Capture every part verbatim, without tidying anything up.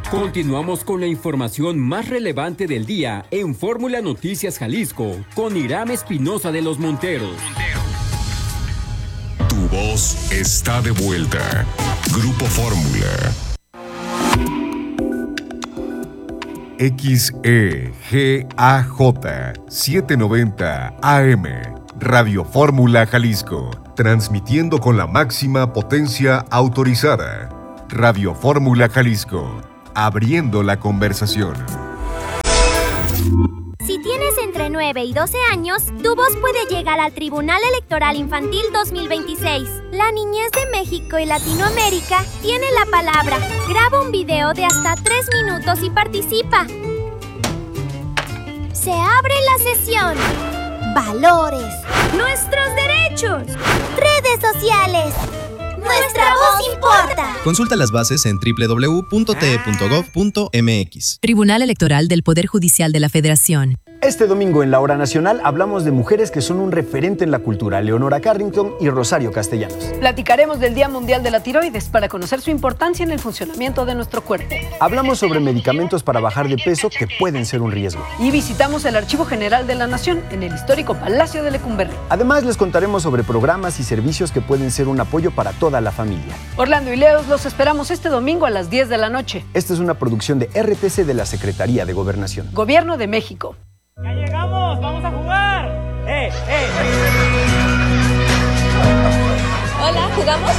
Continuamos con la información más relevante del día en Fórmula Noticias Jalisco con Iram Espinosa de los Monteros. Tu voz está de vuelta. Grupo Fórmula. X E G A J setecientos noventa A M, Radio Fórmula Jalisco, transmitiendo con la máxima potencia autorizada. Radio Fórmula Jalisco, abriendo la conversación. Si tienes entre nueve y doce años, tu voz puede llegar al Tribunal Electoral Infantil dos mil veintiséis. La niñez de México y Latinoamérica tiene la palabra. Graba un video de hasta tres minutos y participa. Se abre la sesión. Valores. Nuestros derechos. Redes sociales. ¡Nuestra voz importa! Consulta las bases en doble u doble u doble u punto t e punto gov punto m x. Tribunal Electoral del Poder Judicial de la Federación. Este domingo en La Hora Nacional hablamos de mujeres que son un referente en la cultura, Leonora Carrington y Rosario Castellanos. Platicaremos del Día Mundial de la Tiroides para conocer su importancia en el funcionamiento de nuestro cuerpo. Hablamos sobre medicamentos para bajar de peso que pueden ser un riesgo. Y visitamos el Archivo General de la Nación en el histórico Palacio de Lecumberri. Además, les contaremos sobre programas y servicios que pueden ser un apoyo para toda la familia. Orlando y Leos los esperamos este domingo a las diez de la noche. Esta es una producción de R T C de la Secretaría de Gobernación. Gobierno de México. ¡Ya llegamos! ¡Vamos a jugar! ¡Eh, eh! Hola, ¿jugamos?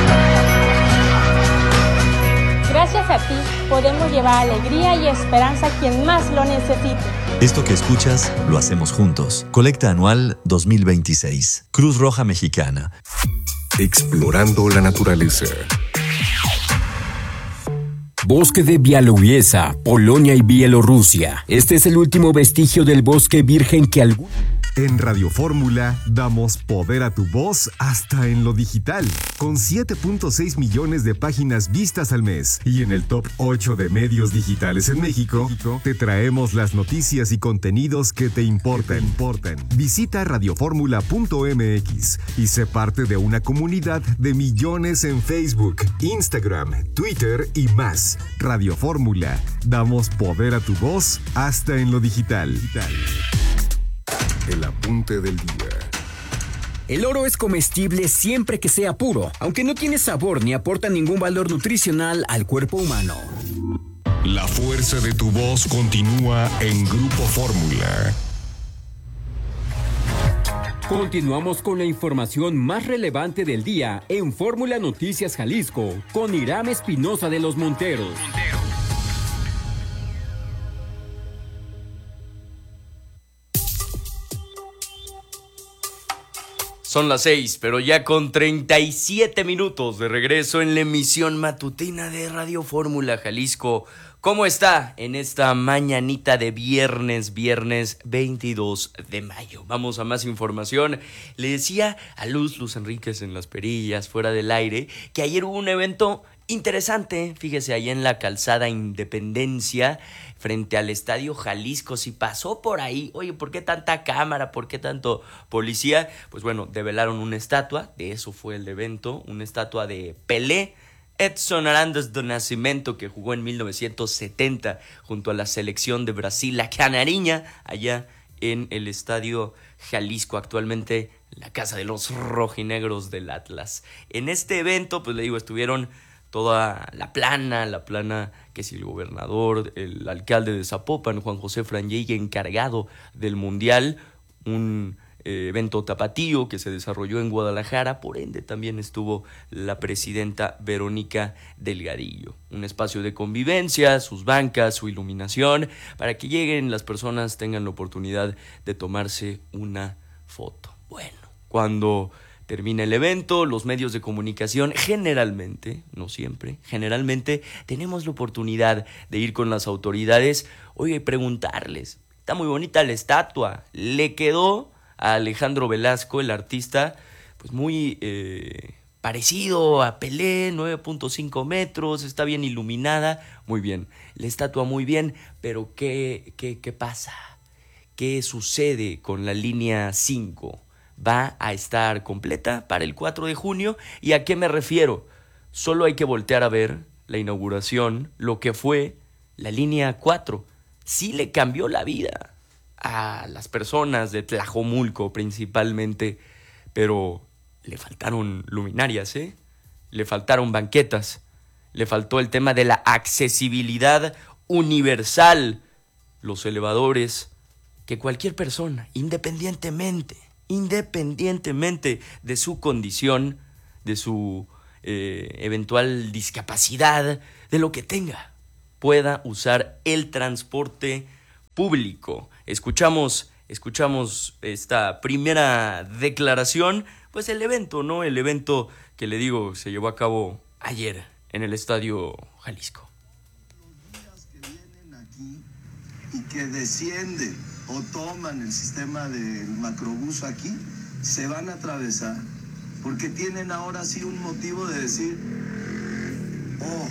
Gracias a ti podemos llevar alegría y esperanza a quien más lo necesite. Esto que escuchas lo hacemos juntos. Colecta anual dos mil veintiséis. Cruz Roja Mexicana. Explorando la naturaleza. Bosque de Białowieża, Polonia y Bielorrusia. Este es el último vestigio del bosque virgen que algún... En Radio Fórmula damos poder a tu voz hasta en lo digital, con siete punto seis millones de páginas vistas al mes. Y en el top ocho de medios digitales en México, te traemos las noticias y contenidos que te importan. importan. Visita radio fórmula punto m x y sé parte de una comunidad de millones en Facebook, Instagram, Twitter y más. Radio Fórmula, damos poder a tu voz hasta en lo digital. El apunte del día. El oro es comestible siempre que sea puro, aunque no tiene sabor ni aporta ningún valor nutricional al cuerpo humano. La fuerza de tu voz continúa en Grupo Fórmula. Continuamos con la información más relevante del día en Fórmula Noticias Jalisco con Iram Espinosa de los Monteros. Son las seis, pero ya con treinta y siete minutos de regreso en la emisión matutina de Radio Fórmula Jalisco. ¿Cómo está en esta mañanita de viernes, viernes veintidós de mayo? Vamos a más información. Le decía a Luz, Luz Enríquez en Las Perillas, fuera del aire, que ayer hubo un evento interesante, fíjese, allá en la calzada Independencia, frente al Estadio Jalisco. Si pasó por ahí, oye, ¿por qué tanta cámara? ¿Por qué tanto policía? Pues bueno, develaron una estatua, de eso fue el evento, una estatua de Pelé, Edson Arantes do Nascimento, que jugó en mil novecientos setenta junto a la selección de Brasil, la Canariña, allá en el Estadio Jalisco, actualmente la casa de los rojinegros del Atlas. En este evento, pues le digo, estuvieron toda la plana, la plana que si el gobernador, el alcalde de Zapopan, Juan José Frangella, encargado del Mundial, un eh, evento tapatío que se desarrolló en Guadalajara, por ende también estuvo la presidenta Verónica Delgadillo. Un espacio de convivencia, sus bancas, su iluminación, para que lleguen las personas, tengan la oportunidad de tomarse una foto. Bueno, cuando termina el evento, los medios de comunicación generalmente, no siempre, generalmente tenemos la oportunidad de ir con las autoridades, oye, y preguntarles, está muy bonita la estatua, le quedó a Alejandro Velasco, el artista, pues muy eh, parecido a Pelé, nueve punto cinco metros, está bien iluminada, muy bien, la estatua muy bien, pero ¿qué, qué, qué pasa? ¿Qué sucede con la línea cinco? Va a estar completa para el cuatro de junio. ¿Y a qué me refiero? Solo hay que voltear a ver la inauguración, lo que fue La línea cuatro sí le cambió la vida a las personas de Tlajomulco principalmente, pero le faltaron luminarias, ¿eh? Le faltaron banquetas, le faltó el tema de la accesibilidad universal, los elevadores, que cualquier persona, independientemente, independientemente de su condición, de su eh, eventual discapacidad, de lo que tenga, pueda usar el transporte público. Escuchamos, escuchamos esta primera declaración, pues el evento, ¿no? El evento que le digo se llevó a cabo ayer en el Estadio Jalisco. Los días que vienen aquí y que descienden o toman el sistema del macrobús aquí, se van a atravesar, porque tienen ahora sí un motivo de decir, oh,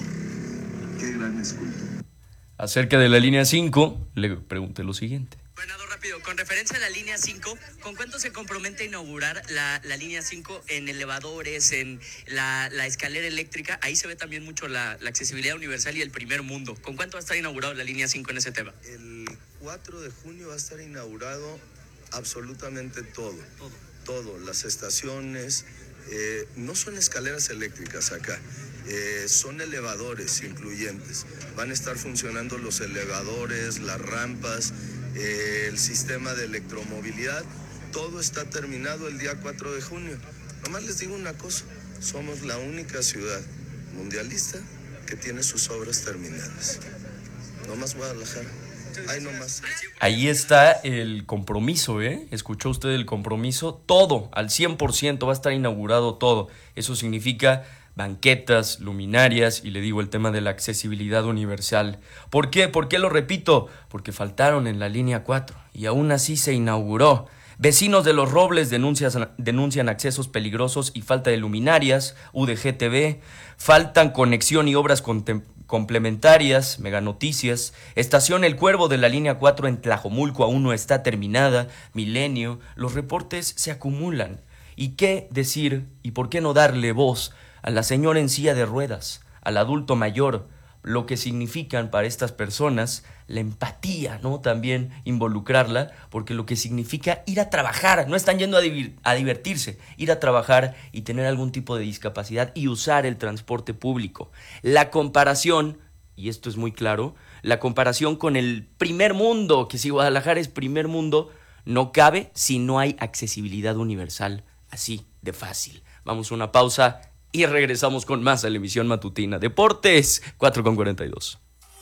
qué gran escultura. Acerca de la línea cinco, le pregunté lo siguiente. Bernardo, rápido, con referencia a la línea cinco, ¿con cuánto se compromete a inaugurar la, la línea cinco en elevadores, en la, la escalera eléctrica? Ahí se ve también mucho la, la accesibilidad universal y el primer mundo. ¿Con cuánto va a estar inaugurado la línea cinco en ese tema? El cuatro de junio va a estar inaugurado absolutamente todo. Todo. Todo, las estaciones, eh, no son escaleras eléctricas acá. Eh, son elevadores incluyentes. Van a estar funcionando los elevadores, las rampas, eh, el sistema de electromovilidad. Todo está terminado el día cuatro de junio. Nomás les digo una cosa, somos la única ciudad mundialista que tiene sus obras terminadas. Nomás Guadalajara. Ahí nomás. Ahí está el compromiso, ¿eh? ¿Escuchó usted el compromiso? Todo, al cien por ciento va a estar inaugurado todo. Eso significa banquetas, luminarias y le digo el tema de la accesibilidad universal. ¿Por qué? ¿Por qué lo repito? Porque faltaron en la línea cuatro y aún así se inauguró. Vecinos de Los Robles denuncian, denuncian accesos peligrosos y falta de luminarias. U D G T V, faltan conexión y obras contem- complementarias. Mega Noticias, estación El Cuervo de la línea cuatro en Tlajomulco aún no está terminada. Milenio, los reportes se acumulan. ¿Y qué decir y por qué no darle voz a la señora en silla de ruedas, al adulto mayor, lo que significan para estas personas, la empatía, ¿no? También involucrarla, porque lo que significa ir a trabajar, no están yendo a, divir- a divertirse, ir a trabajar y tener algún tipo de discapacidad y usar el transporte público. La comparación, y esto es muy claro, la comparación con el primer mundo, que si Guadalajara es primer mundo, no cabe si no hay accesibilidad universal, así de fácil. Vamos a una pausa y regresamos con más a la emisión matutina. Deportes, cuatro con cuarenta y dos.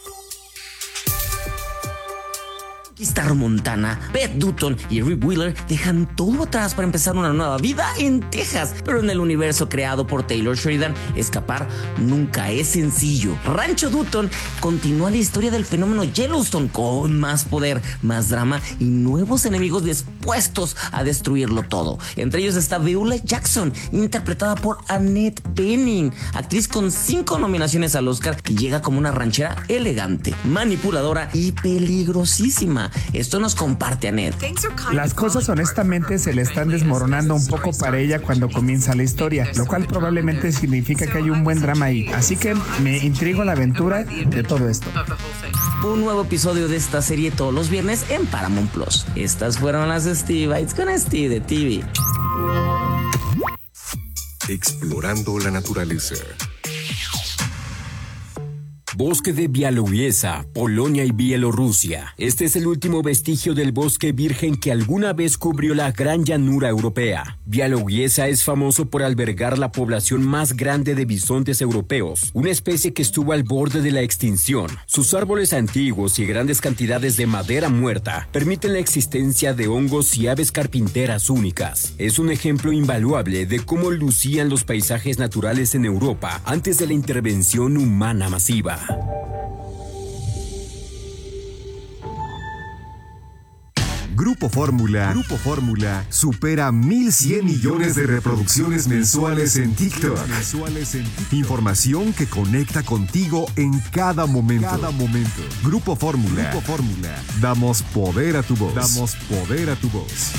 Star Montana, Beth Dutton y Rip Wheeler dejan todo atrás para empezar una nueva vida en Texas. Pero en el universo creado por Taylor Sheridan, escapar nunca es sencillo. Rancho Dutton continúa la historia del fenómeno Yellowstone con más poder, más drama y nuevos enemigos dispuestos a destruirlo todo. Entre ellos está Beulah Jackson, interpretada por Annette Bening, actriz con cinco nominaciones al Oscar, que llega como una ranchera elegante, manipuladora y peligrosísima. Esto nos comparte Annette. Las cosas honestamente se le están desmoronando un poco para ella cuando comienza la historia, lo cual probablemente significa que hay un buen drama ahí. Así que me intriga la aventura de todo esto. Un nuevo episodio de esta serie todos los viernes en Paramount Plus. Estas fueron las Steve Bites con Steve de T V. Explorando la naturaleza. Bosque de Białowieża, Polonia y Bielorrusia. Este es el último vestigio del bosque virgen que alguna vez cubrió la gran llanura europea. Białowieża es famoso por albergar la población más grande de bisontes europeos, una especie que estuvo al borde de la extinción. Sus árboles antiguos y grandes cantidades de madera muerta permiten la existencia de hongos y aves carpinteras únicas. Es un ejemplo invaluable de cómo lucían los paisajes naturales en Europa antes de la intervención humana masiva. Grupo Fórmula, Grupo Fórmula supera mil cien millones de reproducciones mensuales en TikTok. Información que conecta contigo en cada momento. Cada momento. Grupo Fórmula. Grupo Fórmula. Damos poder a tu voz. Damos poder a tu voz.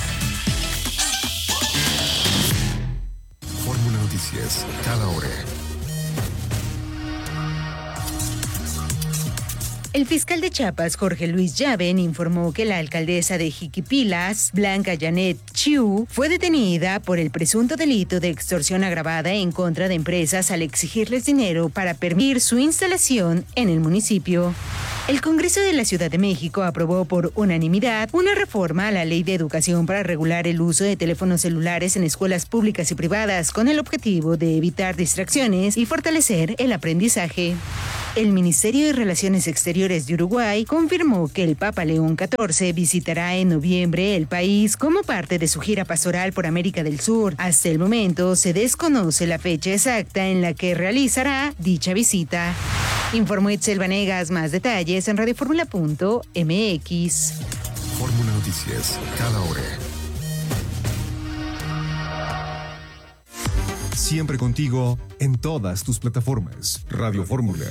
Fórmula Noticias, cada hora. El fiscal de Chiapas, Jorge Luis Llaven, informó que la alcaldesa de Jiquipilas, Blanca Janet Chiu, fue detenida por el presunto delito de extorsión agravada en contra de empresas al exigirles dinero para permitir su instalación en el municipio. El Congreso de la Ciudad de México aprobó por unanimidad una reforma a la Ley de Educación para regular el uso de teléfonos celulares en escuelas públicas y privadas con el objetivo de evitar distracciones y fortalecer el aprendizaje. El Ministerio de Relaciones Exteriores de Uruguay confirmó que el Papa León catorce visitará en noviembre el país como parte de su gira pastoral por América del Sur. Hasta el momento se desconoce la fecha exacta en la que realizará dicha visita. Informó Itzel Vanegas. Más detalles en radioformula punto m x. Fórmula Noticias, cada hora. Siempre contigo en todas tus plataformas. Radio Fórmula.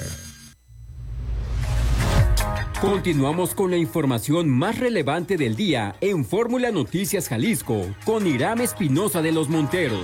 Continuamos con la información más relevante del día en Fórmula Noticias Jalisco con Iram Espinosa de los Monteros.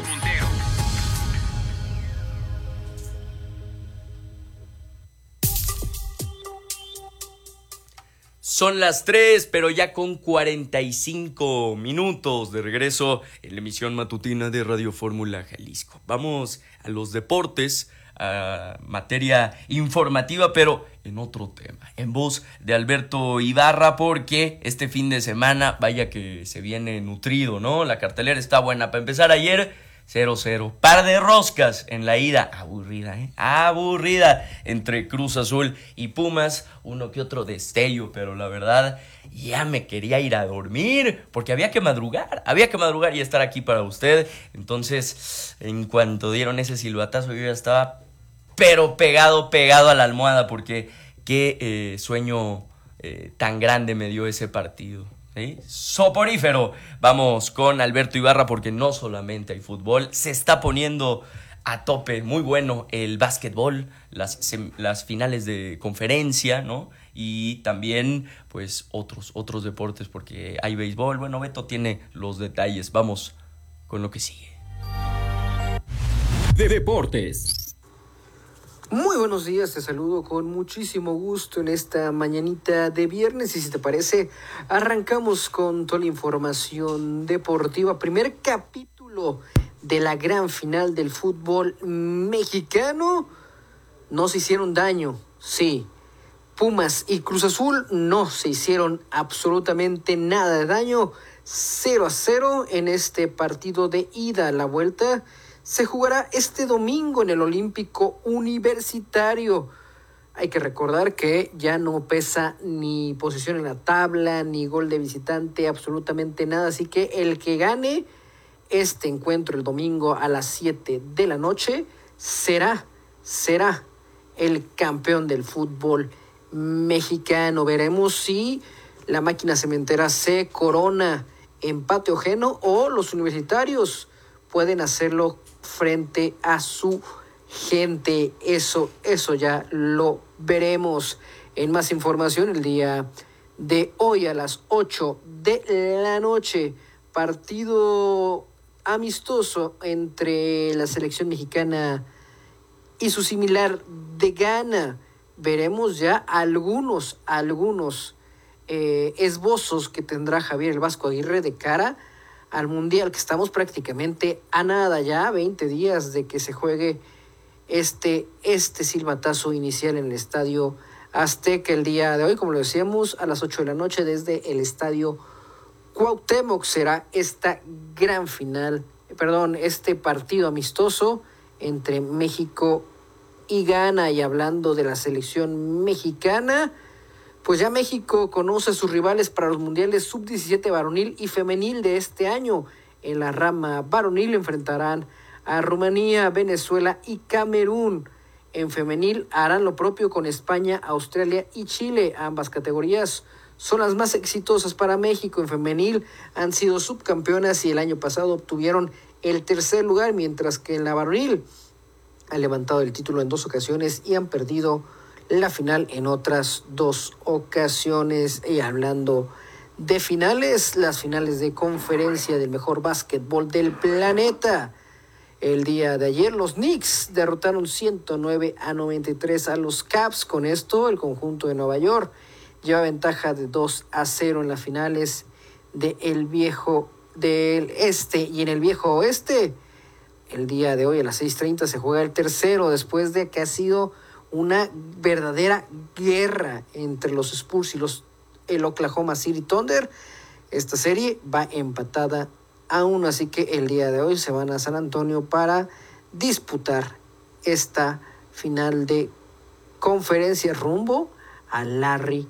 Son las tres, pero ya con cuarenta y cinco minutos de regreso en la emisión matutina de Radio Fórmula Jalisco. Vamos a los deportes, a materia informativa, pero en otro tema, en voz de Alberto Ibarra, porque este fin de semana, vaya que se viene nutrido, ¿no? La cartelera está buena. Para empezar, ayer cero cero, par de roscas en la ida, aburrida, ¿eh? Aburrida, entre Cruz Azul y Pumas, uno que otro destello, pero la verdad, ya me quería ir a dormir, porque había que madrugar, había que madrugar y estar aquí para usted. Entonces, en cuanto dieron ese silbatazo, yo ya estaba, pero pegado, pegado a la almohada, porque qué eh, sueño eh, tan grande me dio ese partido. ¿Sí? Soporífero. Vamos con Alberto Ibarra porque no solamente hay fútbol, se está poniendo a tope, muy bueno el básquetbol, las, sem- las finales de conferencia, ¿no? Y también, pues, otros, otros deportes porque hay béisbol. Bueno, Beto tiene los detalles. Vamos con lo que sigue. De deportes. Muy buenos días, te saludo con muchísimo gusto en esta mañanita de viernes y si te parece, arrancamos con toda la información deportiva. Primer capítulo de la gran final del fútbol mexicano. No se hicieron daño, sí. Pumas y Cruz Azul no se hicieron absolutamente nada de daño. cero a cero en este partido de ida. La vuelta se jugará este domingo en el Olímpico Universitario. Hay que recordar que ya no pesa ni posición en la tabla, ni gol de visitante, absolutamente nada. Así que el que gane este encuentro el domingo a las siete de la noche será, será el campeón del fútbol mexicano. Veremos si la máquina cementera se corona empate ajeno o los universitarios pueden hacerlo frente a su gente. Eso, eso ya lo veremos. En más información, el día de hoy a las ocho de la noche, partido amistoso entre la selección mexicana y su similar de Ghana. Veremos ya algunos, algunos eh, esbozos que tendrá Javier el Vasco Aguirre de cara al Mundial, que estamos prácticamente a nada ya, veinte días de que se juegue este, este silbatazo inicial en el Estadio Azteca el día de hoy, como lo decíamos, a las ocho de la noche desde el Estadio Cuauhtémoc será esta gran final, perdón, este partido amistoso entre México y Ghana. Y hablando de la selección mexicana, pues ya México conoce a sus rivales para los mundiales sub diecisiete varonil y femenil de este año. En la rama varonil enfrentarán a Rumanía, Venezuela y Camerún. En femenil harán lo propio con España, Australia y Chile. Ambas categorías son las más exitosas para México. En femenil han sido subcampeonas y el año pasado obtuvieron el tercer lugar, mientras que en la varonil han levantado el título en dos ocasiones y han perdido la final en otras dos ocasiones. Y hablando de finales, las finales de conferencia del mejor básquetbol del planeta. El día de ayer los Knicks derrotaron ciento nueve a noventa y tres a los Caps. Con esto el conjunto de Nueva York lleva ventaja de dos a cero en las finales del viejo del este. Y en el viejo oeste, el día de hoy a las seis treinta se juega el tercero, después de que ha sido una verdadera guerra entre los Spurs y los, el Oklahoma City Thunder. Esta serie va empatada aún, así que el día de hoy se van a San Antonio para disputar esta final de conferencia rumbo a Larry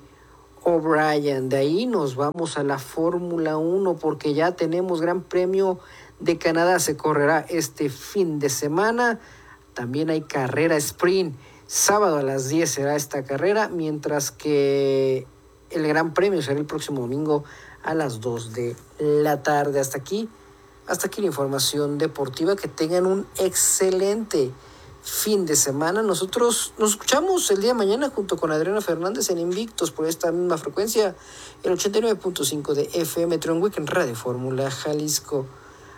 O'Brien. De ahí nos vamos a la Fórmula uno porque ya tenemos Gran Premio de Canadá, se correrá este fin de semana. También hay carrera sprint, sábado a las diez será esta carrera, mientras que el Gran Premio será el próximo domingo a las dos de la tarde. Hasta aquí, hasta aquí la información deportiva. Que tengan un excelente fin de semana. Nosotros nos escuchamos el día de mañana junto con Adriana Fernández en Invictos por esta misma frecuencia, el ochenta y nueve punto cinco de F M Tron Week en Radio Fórmula Jalisco.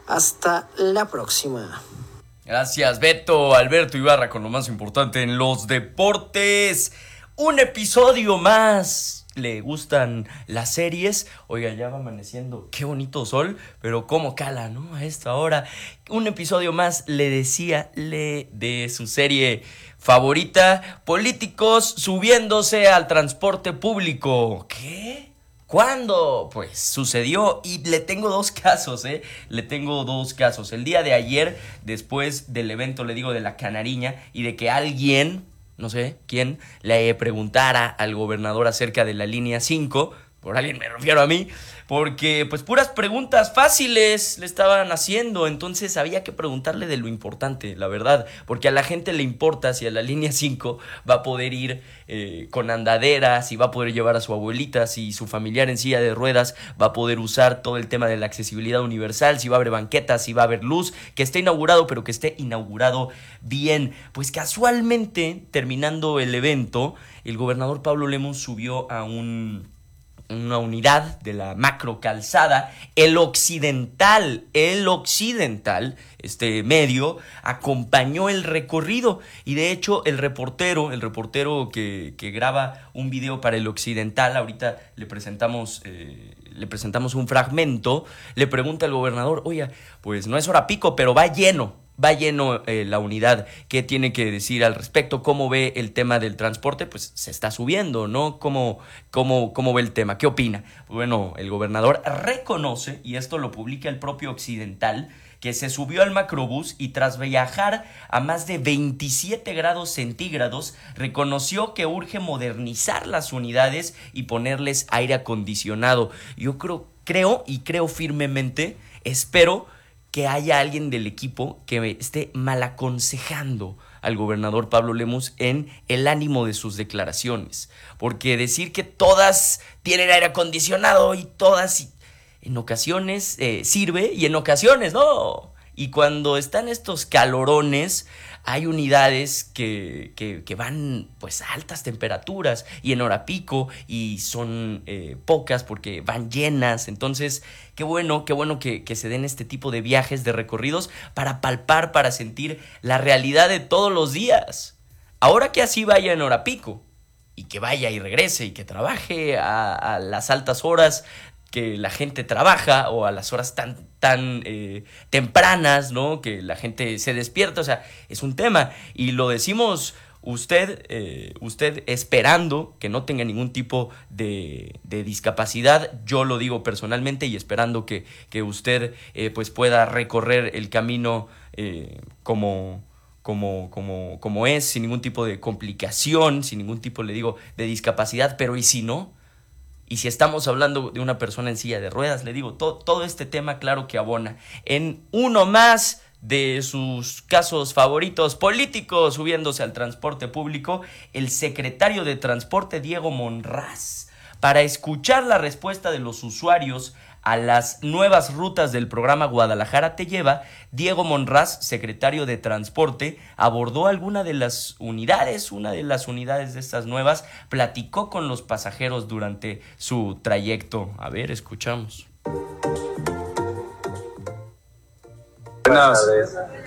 Hasta la próxima. Gracias, Beto. Alberto Ibarra con lo más importante en los deportes. Un episodio más. ¿Le gustan las series? Oiga, ya va amaneciendo. Qué bonito sol, pero cómo cala, ¿no? A esta hora. Un episodio más, le decía, le de su serie favorita. Políticos subiéndose al transporte público. ¿Qué? ¿Cuándo? Pues sucedió y le tengo dos casos, ¿eh? Le tengo dos casos. El día de ayer, después del evento, le digo, de la Canariña y de que alguien, no sé quién, le preguntara al gobernador acerca de la línea cinco, por alguien me refiero a mí, porque pues puras preguntas fáciles le estaban haciendo, entonces había que preguntarle de lo importante, la verdad, porque a la gente le importa si a la línea cinco va a poder ir eh, con andaderas, si va a poder llevar a su abuelita, si su familiar en silla de ruedas va a poder usar todo el tema de la accesibilidad universal, si va a haber banquetas, si va a haber luz, que esté inaugurado, pero que esté inaugurado bien. Pues casualmente, terminando el evento, el gobernador Pablo Lemus subió a un... una unidad de la macro calzada, el occidental, el occidental, este medio, acompañó el recorrido y de hecho el reportero, el reportero que, que graba un video para el occidental, ahorita le presentamos, eh, le presentamos un fragmento, le pregunta al gobernador, oye, pues no es hora pico, pero va lleno. Va lleno eh, la unidad. ¿Qué tiene que decir al respecto? ¿Cómo ve el tema del transporte? Pues se está subiendo, ¿no? ¿Cómo, cómo, cómo ve el tema? ¿Qué opina? Bueno, el gobernador reconoce, y esto lo publica el propio Occidental, que se subió al macrobús y tras viajar a más de veintisiete grados centígrados, reconoció que urge modernizar las unidades y ponerles aire acondicionado. Yo creo, creo y creo firmemente, espero que haya alguien del equipo que esté mal aconsejando al gobernador Pablo Lemus en el ánimo de sus declaraciones. Porque decir que todas tienen aire acondicionado y todas en ocasiones eh, sirve y en ocasiones no. Y cuando están estos calorones, hay unidades que, que, que van pues a altas temperaturas y en hora pico y son eh, pocas porque van llenas. Entonces, qué bueno, qué bueno que, que se den este tipo de viajes, de recorridos para palpar, para sentir la realidad de todos los días. Ahora que así vaya en hora pico y que vaya y regrese y que trabaje a, a las altas horas que la gente trabaja o a las horas tan, tan eh, tempranas, ¿no? Que la gente se despierta, o sea, es un tema. Y lo decimos usted, eh, usted esperando que no tenga ningún tipo de, de discapacidad, yo lo digo personalmente y esperando que, que usted eh, pues pueda recorrer el camino eh, como... Como, como, como es, sin ningún tipo de complicación, sin ningún tipo, le digo, de discapacidad, pero ¿y si no? Y si estamos hablando de una persona en silla de ruedas, le digo, to- todo este tema claro que abona en uno más de sus casos favoritos políticos subiéndose al transporte público, el secretario de Transporte Diego Monraz, para escuchar la respuesta de los usuarios a las nuevas rutas del programa Guadalajara Te Lleva. Diego Monraz, secretario de Transporte, abordó alguna de las unidades, una de las unidades de estas nuevas, platicó con los pasajeros durante su trayecto. A ver, escuchamos. Buenas.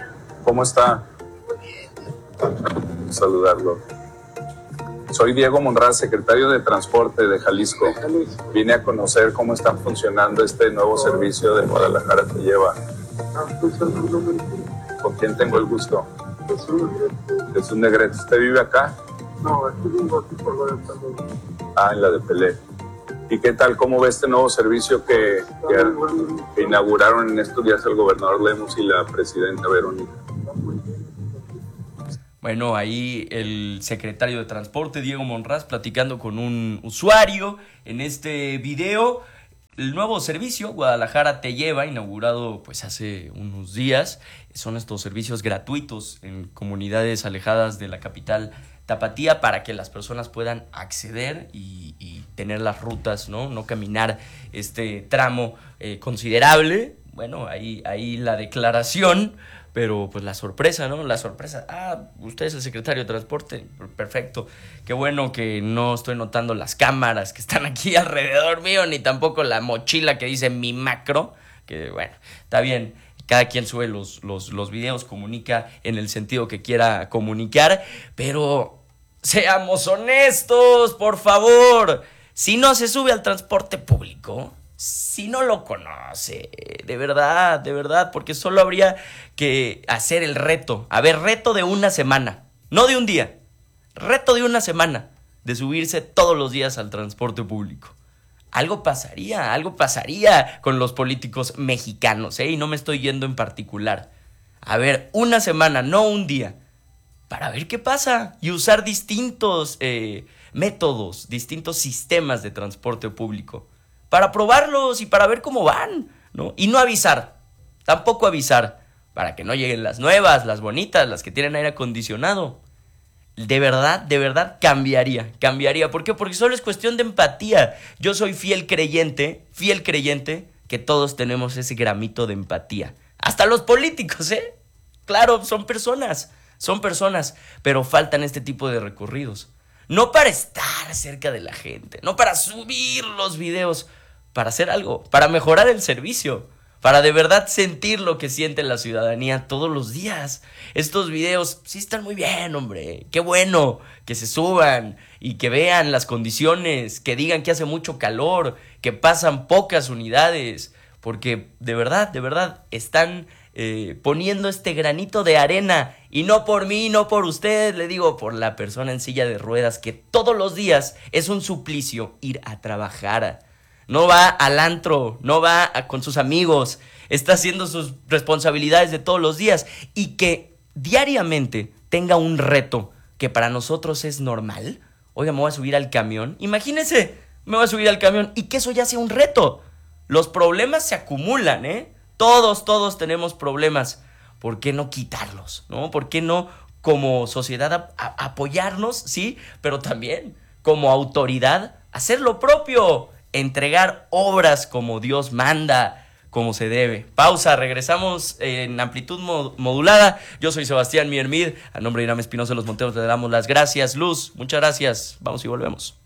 ¿Cómo está? Saludarlo. Soy Diego Monraz, secretario de Transporte de Jalisco. Vine a conocer cómo está funcionando este nuevo servicio de Guadalajara Te Lleva. ¿Con quién tengo el gusto? Jesús Negrete. ¿Usted vive acá? No, aquí vivo aquí por la de Pelé. Ah, en la de Pelé. ¿Y qué tal? ¿Cómo ve este nuevo servicio que, que, que inauguraron en estos días el gobernador Lemus y la presidenta Verónica? Bueno, ahí el secretario de Transporte, Diego Monraz, platicando con un usuario en este video. El nuevo servicio, Guadalajara Te Lleva, inaugurado pues hace unos días. Son estos servicios gratuitos en comunidades alejadas de la capital tapatía para que las personas puedan acceder y, y tener las rutas, ¿no? No caminar este tramo eh, considerable. Bueno, ahí, ahí la declaración, pero pues la sorpresa, ¿no? La sorpresa, ah, usted es el secretario de Transporte, perfecto. Qué bueno que no estoy notando las cámaras que están aquí alrededor mío, ni tampoco la mochila que dice mi macro, que bueno, está bien. Cada quien sube los, los, los videos, comunica en el sentido que quiera comunicar, pero seamos honestos, por favor. Si no se sube al transporte público, si no lo conoce, de verdad, de verdad, porque solo habría que hacer el reto. A ver, reto de una semana, no de un día, reto de una semana, de subirse todos los días al transporte público. Algo pasaría, algo pasaría con los políticos mexicanos, ¿eh? Y no me estoy yendo en particular. A ver, una semana, no un día, para ver qué pasa y usar distintos eh, métodos, distintos sistemas de transporte público, para probarlos y para ver cómo van, ¿no? Y no avisar, tampoco avisar, para que no lleguen las nuevas, las bonitas, las que tienen aire acondicionado. De verdad, de verdad cambiaría, cambiaría. ¿Por qué? Porque solo es cuestión de empatía. Yo soy fiel creyente, fiel creyente, que todos tenemos ese gramito de empatía. Hasta los políticos, ¿eh? Claro, son personas, son personas, pero faltan este tipo de recorridos. No para estar cerca de la gente, no para subir los videos, para hacer algo, para mejorar el servicio, para de verdad sentir lo que siente la ciudadanía todos los días. Estos videos sí están muy bien, hombre. Qué bueno que se suban y que vean las condiciones, que digan que hace mucho calor, que pasan pocas unidades, porque de verdad, de verdad están eh, poniendo este granito de arena, y no por mí, no por usted, le digo, por la persona en silla de ruedas, que todos los días es un suplicio ir a trabajar. No va al antro, no va a, con sus amigos, está haciendo sus responsabilidades de todos los días, y que diariamente tenga un reto que para nosotros es normal. Oiga, me voy a subir al camión. Imagínense, me voy a subir al camión y que eso ya sea un reto. Los problemas se acumulan, ¿eh? Todos, todos tenemos problemas. ¿Por qué no quitarlos, no? ¿Por qué no como sociedad a, a, apoyarnos, sí? Pero también como autoridad hacer lo propio. Entregar obras como Dios manda, como se debe. Pausa, regresamos en amplitud mod- modulada. Yo soy Sebastián Miermid. A nombre de Irán Espinosa de los Monteros le damos las gracias. Luz, muchas gracias. Vamos y volvemos.